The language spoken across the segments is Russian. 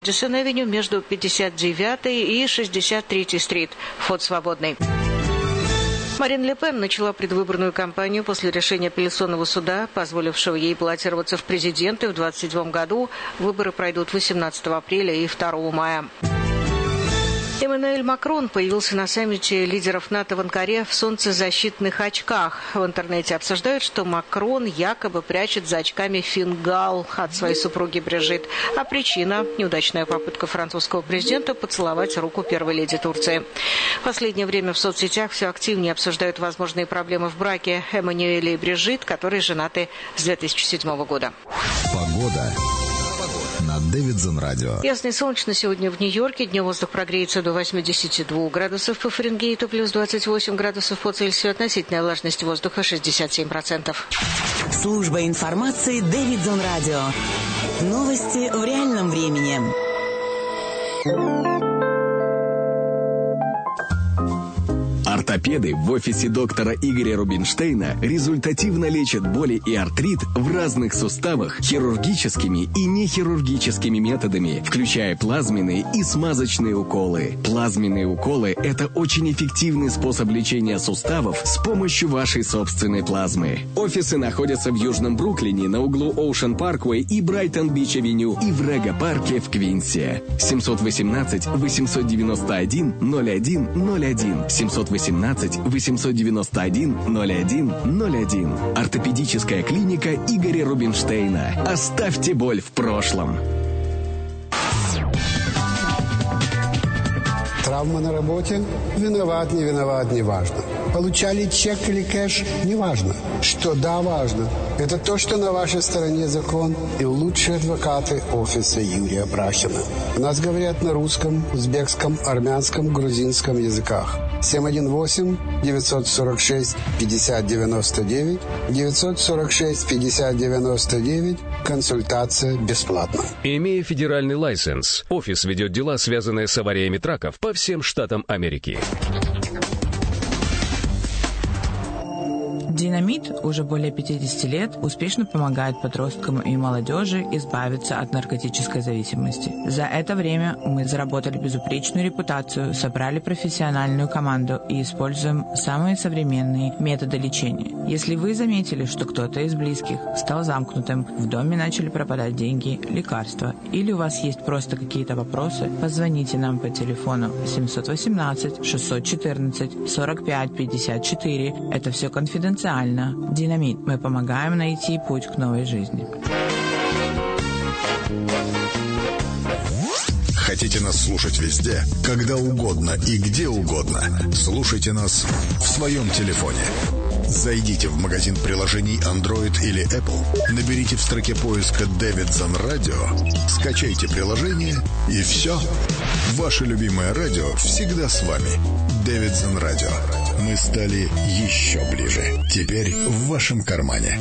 Мэдисон-авеню между 59-й и 63-й стрит. Вход свободный. Марин Ле Пен начала предвыборную кампанию после решения апелляционного суда, позволившего ей баллотироваться в президенты в 2027 году. Выборы пройдут 18 апреля и 2 мая. Эммануэль Макрон появился на саммите лидеров НАТО в Анкаре в солнцезащитных очках. В интернете обсуждают, что Макрон якобы прячет за очками фингал от своей супруги Брижит. А причина – неудачная попытка французского президента поцеловать руку первой леди Турции. В последнее время в соцсетях все активнее обсуждают возможные проблемы в браке Эммануэля и Брижит, которые женаты с 2007 года. Погода. На Дэвидсон радио. Ясно и солнечно сегодня в Нью-Йорке. Днем воздух прогреется до 82 градусов по Фаренгейту, плюс 28 градусов по Цельсию. Относительная влажность воздуха 67%. Служба информации Дэвидсон радио. Новости в реальном времени. Ортопеды в офисе доктора Игоря Рубинштейна результативно лечат боли и артрит в разных суставах хирургическими и нехирургическими методами, включая плазменные и смазочные уколы. Плазменные уколы – это очень эффективный способ лечения суставов с помощью вашей собственной плазмы. Офисы находятся в Южном Бруклине на углу Оушен Парквей и Брайтон-Бич-авеню и в Рега-парке в Квинсе. 718-891-0101. 718-891-0101. Ортопедическая клиника Игоря Рубинштейна. Оставьте боль в прошлом. Травма на работе? Виноват, не виноват, не важно. Получали чек или кэш? Не важно. Что да, важно. Это то, что на вашей стороне закон и лучшие адвокаты офиса Юрия Брахина. У нас говорят на русском, узбекском, армянском, грузинском языках. 718-946-5099, 946-5099, консультация бесплатна. Имея федеральный лайсенс, офис ведет дела, связанные с авариями траков по всем штатам Америки. Динамит уже более 50 лет успешно помогает подросткам и молодежи избавиться от наркотической зависимости. За это время мы заработали безупречную репутацию, собрали профессиональную команду и используем самые современные методы лечения. Если вы заметили, что кто-то из близких стал замкнутым, в доме начали пропадать деньги, лекарства, или у вас есть просто какие-то вопросы, позвоните нам по телефону 718-614-45-54. Это все конфиденциально. Динамит. Мы помогаем найти путь к новой жизни. Хотите нас слушать везде, когда угодно и где угодно? Слушайте нас в своем телефоне. Зайдите в магазин приложений Android или Apple, наберите в строке поиска «Дэвидсон Радио», скачайте приложение и все. Ваше любимое радио всегда с вами. Дэвидсон Радио. Мы стали еще ближе. Теперь в вашем кармане.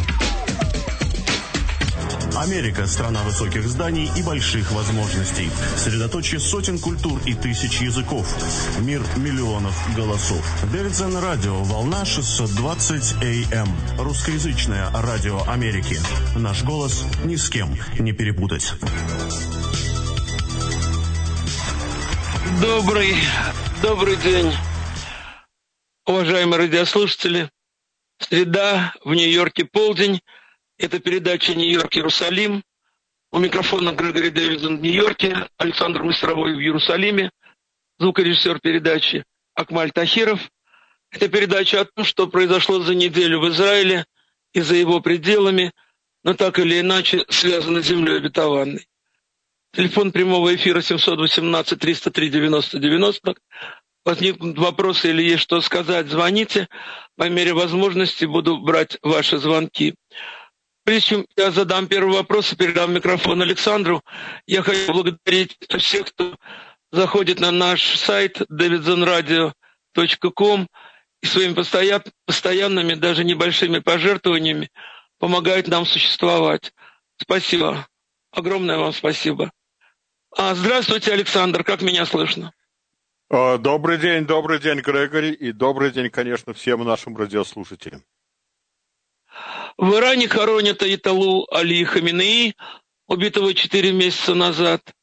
Америка – страна высоких зданий и больших возможностей. Средоточие сотен культур и тысяч языков. Мир миллионов голосов. Дэвидсон Радио. Волна 620 АМ. Русскоязычное радио Америки. Наш голос ни с кем не перепутать. Добрый день, уважаемые радиослушатели. Среда, в Нью-Йорке полдень. Это передача «Нью-Йорк-Иерусалим». У микрофона Грегори Дэвидсон в Нью-Йорке, Александр Мастеровой в Иерусалиме, звукорежиссер передачи Акмаль Тахиров. Это передача о том, что произошло за неделю в Израиле и за его пределами, но так или иначе связано с землей обетованной. Телефон прямого эфира 718-303-90-90. Возникнут вопросы или есть что сказать, звоните. По мере возможности буду брать ваши звонки. Прежде чем я задам первый вопрос и передам микрофон Александру, я хочу поблагодарить всех, кто заходит на наш сайт davidsonradio.com и своими постоянными, даже небольшими пожертвованиями помогает нам существовать. Спасибо. Огромное вам спасибо. Здравствуйте, Александр. Как меня слышно? Добрый день, Грегори, и добрый день, конечно, всем нашим радиослушателям. В Иране хоронят Аятоллу Али Хаминеи, убитого 4 месяца назад.